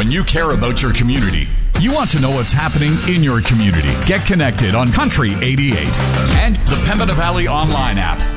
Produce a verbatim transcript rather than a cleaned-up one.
When you care about your community, you want to know what's happening in your community. Get connected on Country eighty-eight and the Pembina Valley online app.